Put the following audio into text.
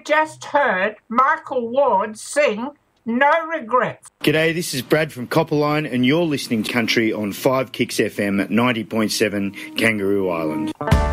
we just heard Michael Ward sing No Regrets. G'day, this is Brad from Copperline and you're listening to Country on 5 Kicks FM at 90.7 Kangaroo Island.